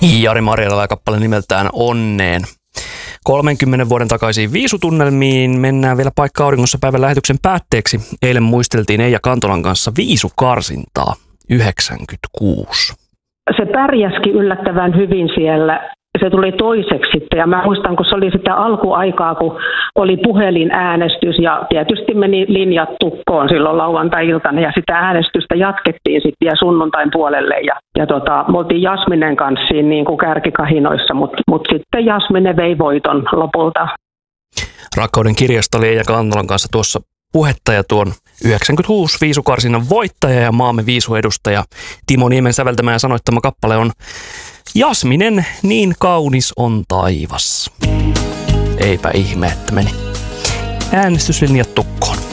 Jari Marjalala kappale nimeltään Onneen. 30 vuoden takaisiin viisutunnelmiin mennään vielä Paikka auringossa päivän lähetyksen päätteeksi. Eilen muisteltiin Eija Kantolan kanssa viisukarsintaa 96. Se pärjäski yllättävän hyvin siellä. Se tuli toiseksi sitten ja mä muistan, kun se oli sitä alkuaikaa, kun oli puhelinäänestys ja tietysti meni linjat tukkoon silloin lauantai-iltana ja sitä äänestystä jatkettiin sitten vielä sunnuntain puolelle ja me oltiin Jasminen kanssa siinä niin kuin kärkikahinoissa, mutta sitten Jasmine vei voiton lopulta. Rakkauden kirjasta oli Eija Kantolan kanssa tuossa puhetta ja tuon 96 viisukarsinnan voittaja ja maamme viisuedustaja Timo Niemen säveltämä ja sanoittama kappale on Jasminen, niin kaunis on taivas. Eipä ihme, että meni äänestyslinjat tukkoon.